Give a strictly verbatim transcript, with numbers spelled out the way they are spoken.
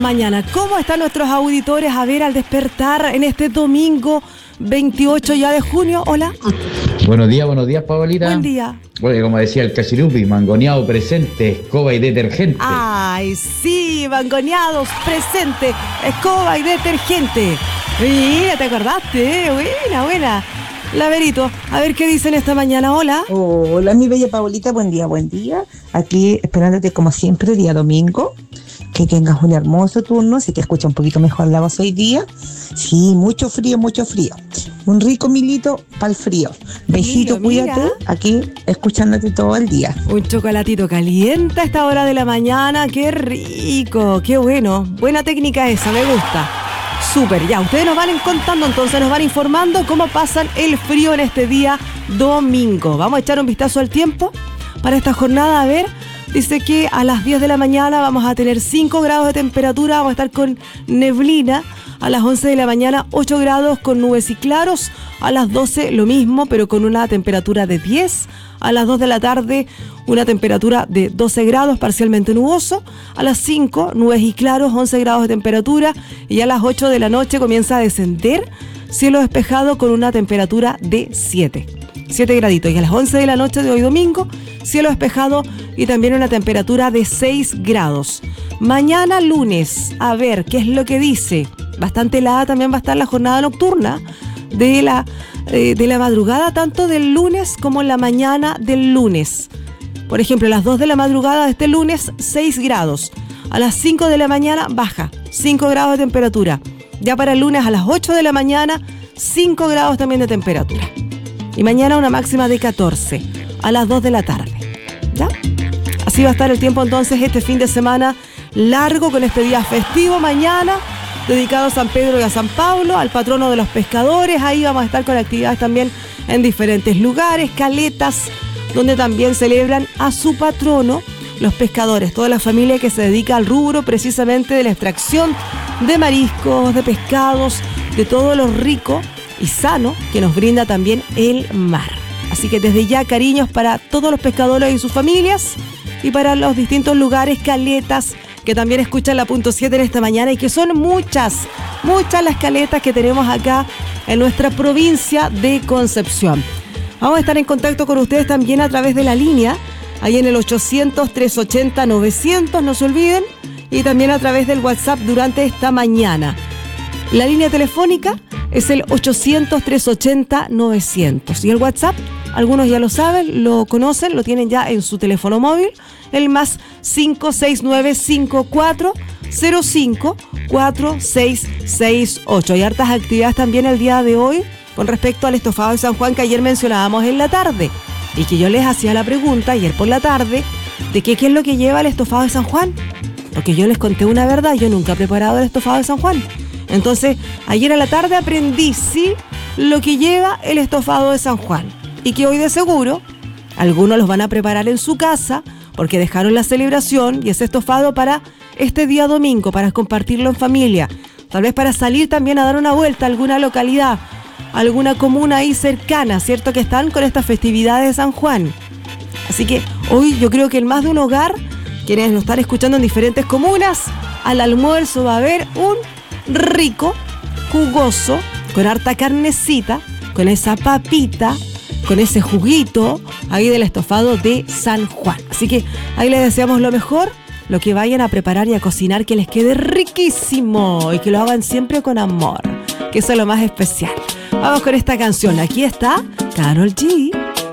Mañana, ¿cómo están nuestros auditores? A ver, al despertar en este domingo veintiocho ya de junio. Hola. Buenos días, buenos días, Paolita. Buen día. Bueno, como decía el Cachirupi, mangoneado presente, escoba y detergente. Ay, sí, mangoneados presente, escoba y detergente. Mira, te acordaste, ¿eh? Buena, buena. Laverito, a ver qué dicen esta mañana. Hola. Hola, mi bella Paolita, buen día, buen día. Aquí esperándote como siempre, día domingo. Que tengas un hermoso turno, si te escucha un poquito mejor la voz hoy día. Sí, mucho frío, mucho frío. Un rico milito para el frío. Besito, mira, cuídate, mira. Aquí escuchándote todo el día. Un chocolatito caliente a esta hora de la mañana, qué rico, qué bueno. Buena técnica esa, me gusta. Súper, ya, ustedes nos van contando, entonces nos van informando cómo pasan el frío en este día domingo. Vamos a echar un vistazo al tiempo para esta jornada, a ver. Dice que a las diez de la mañana vamos a tener cinco grados de temperatura, vamos a estar con neblina. A las once de la mañana ocho grados con nubes y claros. A las doce lo mismo, pero con una temperatura de diez. A las dos de la tarde una temperatura de doce grados, parcialmente nuboso. A las cinco nubes y claros, once grados de temperatura. Y a las ocho de la noche comienza a descender, cielo despejado con una temperatura de siete. siete graditos. Y a las once de la noche de hoy domingo, cielo despejado y también una temperatura de seis grados. Mañana lunes, a ver qué es lo que dice. Bastante helada también va a estar la jornada nocturna de la, eh, de la madrugada, tanto del lunes como en la mañana del lunes. Por ejemplo, a las dos de la madrugada de este lunes, seis grados. A las cinco de la mañana baja, cinco grados de temperatura. Ya para el lunes a las ocho de la mañana, cinco grados también de temperatura. Y mañana una máxima de catorce a las dos de la tarde. ¿Ya? Así va a estar el tiempo entonces este fin de semana largo con este día festivo mañana, dedicado a San Pedro y a San Pablo, al patrono de los pescadores. Ahí vamos a estar con actividades también en diferentes lugares, caletas, donde también celebran a su patrono los pescadores, toda la familia que se dedica al rubro precisamente de la extracción de mariscos, de pescados, de todo lo rico y sano que nos brinda también el mar. Así que desde ya cariños para todos los pescadores y sus familias y para los distintos lugares, caletas que también escuchan la punto siete en esta mañana y que son muchas, muchas las caletas que tenemos acá en nuestra provincia de Concepción. Vamos a estar en contacto con ustedes también a través de la línea, ahí en el ochocientos, trescientos ochenta, novecientos, no se olviden, y también a través del WhatsApp durante esta mañana. La línea telefónica es el ochocientos, trescientos ochenta, novecientos. Y el WhatsApp, algunos ya lo saben, lo conocen, lo tienen ya en su teléfono móvil, el más cinco seis nueve cinco cuatro cero cinco cuatro seis seis ocho. Hay hartas actividades también el día de hoy con respecto al estofado de San Juan que ayer mencionábamos en la tarde. Y que yo les hacía la pregunta ayer por la tarde de que qué es lo que lleva el estofado de San Juan. Porque yo les conté una verdad, yo nunca he preparado el estofado de San Juan. Entonces, ayer a la tarde aprendí, sí, lo que lleva el estofado de San Juan. Y que hoy de seguro, algunos los van a preparar en su casa, porque dejaron la celebración y ese estofado para este día domingo, para compartirlo en familia. Tal vez para salir también a dar una vuelta a alguna localidad, a alguna comuna ahí cercana, ¿cierto? Que están con estas festividades de San Juan. Así que hoy yo creo que en más de un hogar, quienes nos están escuchando en diferentes comunas, al almuerzo va a haber un rico, jugoso, con harta carnecita, con esa papita, con ese juguito ahí del estofado de San Juan. Así que ahí les deseamos lo mejor, lo que vayan a preparar y a cocinar, que les quede riquísimo y que lo hagan siempre con amor, que eso es lo más especial. Vamos con esta canción, aquí está Karol G.